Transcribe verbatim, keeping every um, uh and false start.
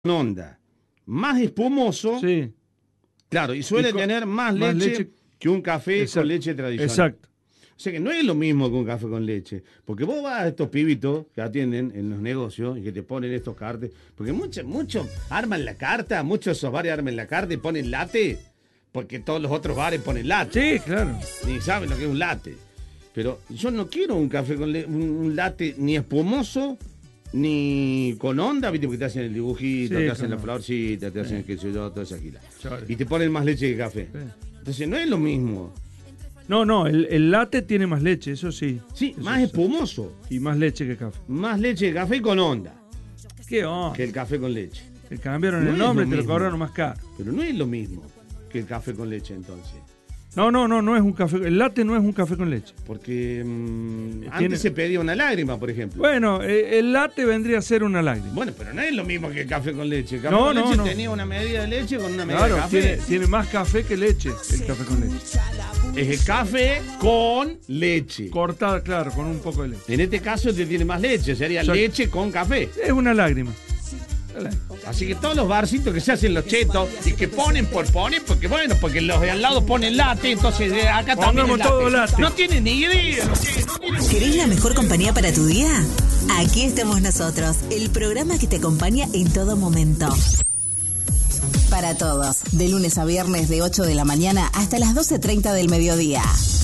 onda más espumoso, Sí. claro, y suele Y con- tener más, más leche, leche. que un café Exacto. con leche tradicional. Exacto. O sea que no es lo mismo que un café con leche, porque vos vas a estos pibitos que atienden en los negocios y que te ponen estos cartes, porque muchos muchos arman la carta, muchos de esos bares arman la carta y ponen latte, porque todos los otros bares ponen latte. Sí, claro. Ni saben lo que es un latte. Pero yo no quiero un café con le- un, un latte ni espumoso, ni con onda, viste, porque te hacen el dibujito, Sí, te hacen claro. la florcita, te hacen qué sé yo, toda esa gila. Chale. Y te ponen más leche que café. Sí. Entonces no es lo mismo. No, no, el, el latte tiene más leche, eso sí. Sí, Eso más sí. espumoso. Y más leche que café. Más leche de café con onda ¿Qué onda? que el café con leche. Te cambiaron No el es nombre lo y te lo mismo. cobraron más caro. Pero no es lo mismo que el café con leche entonces. No, no, no, no es un café. El latte no es un café con leche. Porque mm, Tiene- antes se pedía una lágrima, por ejemplo. Bueno, eh, el latte vendría a ser una lágrima. Bueno, pero no es lo mismo que el café con leche. El café No, con no, leche no. tenía una medida de leche con una medida Claro, de café. tiene, tiene más café que leche el café con leche. Es el café con leche. Cortada, claro, con un poco de leche. En este caso te tiene más leche, sería Exacto. leche con café. Es una lágrima. Una lágrima. Así que todos los barcitos que se hacen los chetos y que ponen por ponen, porque bueno, porque los de al lado ponen latte, entonces de acá también Pongamos es todo latte. No tienen ni idea. No tienen, no tienen- ¿Querés la mejor compañía para tu día? Aquí estamos nosotros, el programa que te acompaña en todo momento. Para todos, de lunes a viernes de ocho de la mañana hasta las doce treinta del mediodía.